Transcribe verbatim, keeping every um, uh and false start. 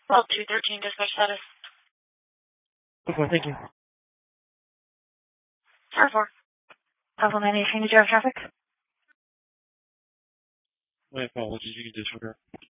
twelve two thirteen, dispatch status. Okay, thank you. Star four. Alpha nine eighteen to drive traffic. My apologies, you can disregard.